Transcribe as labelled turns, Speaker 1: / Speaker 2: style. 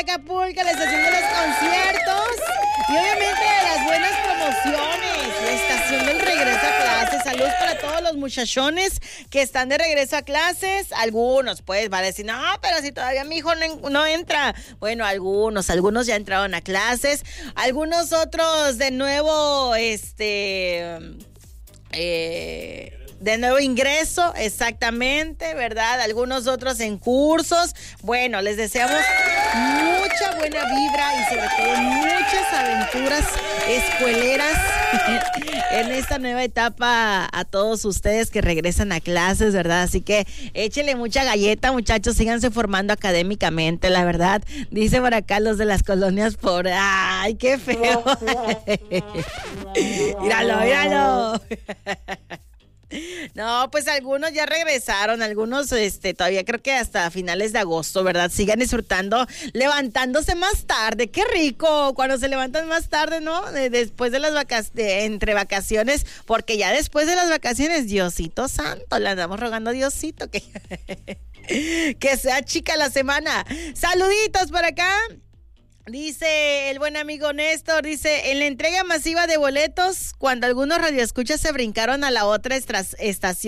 Speaker 1: Acapulco, la estación de los conciertos y obviamente de las buenas promociones, la estación del regreso a clases. Saludos para todos los muchachones que están de regreso a clases. Algunos, pues, van a decir, no, pero si todavía mi hijo no entra. Bueno, algunos ya entraron a clases. Algunos otros de nuevo, de nuevo ingreso, exactamente, ¿verdad? Algunos otros en cursos. Bueno, les deseamos mucha buena vibra y sobre todo muchas aventuras escueleras en esta nueva etapa a todos ustedes que regresan a clases, ¿verdad? Así que échenle mucha galleta, muchachos, síganse formando académicamente, la verdad. Dice por acá los de las colonias por... ¡Ay, qué feo! Míralo. No, pues algunos ya regresaron, algunos todavía creo que hasta finales de agosto, ¿verdad? Sigan disfrutando, levantándose más tarde, qué rico, cuando se levantan más tarde, ¿no? Después de las entre vacaciones, porque ya después de las vacaciones, Diosito santo, le andamos rogando a Diosito que sea chica la semana. Saluditos por acá. Dice el buen amigo Néstor, dice, en la entrega masiva de boletos, cuando algunos radioescuchas se brincaron a la otra estación,